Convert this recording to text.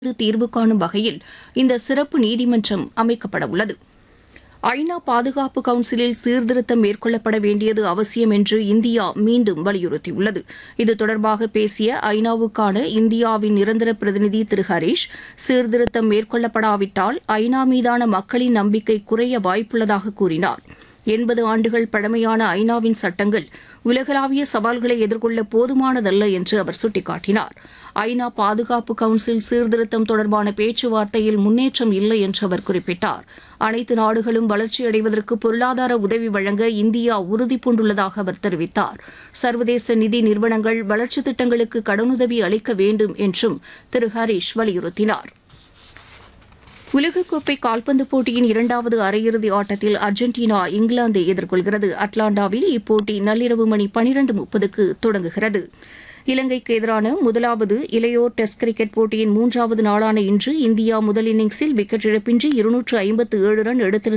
தீர்வு காணும் வகையில் இந்த சிறப்பு நீதிமன்றம் அமைக்கப்படவுள்ளது. ஐநா பாதுகாப்பு கவுன்சிலில் சீர்திருத்தம் மேற்கொள்ளப்பட வேண்டியது அவசியம் என்று இந்தியா மீண்டும் வலியுறுத்தியுள்ளது. இது தொடர்பாக பேசிய ஐநாவுக்கான இந்தியாவின் நிரந்தர பிரதிநிதி திரு ஹரீஷ், சீர்திருத்தம் மேற்கொள்ளப்படாவிட்டால் ஐநா மீதான மக்களின் நம்பிக்கை குறைய வாய்ப்புள்ளதாக கூறினார். 80 ஆண்டுகள் பழமையான ஐநாவின் சட்டங்கள் உலகளாவிய சவால்களை எதிர்கொள்ள போதுமானதல்ல என்று அவர் சுட்டிக்காட்டினார். ஐநா பாதுகாப்பு கவுன்சில் சீர்திருத்தம் தொடர்பான பேச்சுவார்த்தையில் முன்னேற்றம் இல்லை என்று அவர் குறிப்பிட்டார். அனைத்து நாடுகளும் வளர்ச்சியடைவதற்கு பொருளாதார உதவி வழங்க இந்தியா உறுதிபூண்டுள்ளதாக அவர் தெரிவித்தார். சர்வதேச நிதி நிறுவனங்கள் வளர்ச்சித் திட்டங்களுக்கு கடனுதவி அளிக்க வேண்டும் என்றும் திரு ஹரீஷ் வலியுறுத்தினார். உலகக்கோப்பை கால்பந்து போட்டியின் 2வது அரையிறுதி ஆட்டத்தில் அர்ஜென்டினா இங்கிலாந்தை எதிர்கொள்கிறது. அட்லாண்டாவில் இப்போட்டி நள்ளிரவு மணி 12:30க்கு தொடங்குகிறது. இலங்கைக்கு எதிரான முதலாவது இளையோர் டெஸ்ட் கிரிக்கெட் போட்டியின் 3வது நாளான இன்று இந்தியா முதல் இன்னிங்ஸில் விக்கெட் இழப்பின்றி 257 ரன் எடுத்திருந்த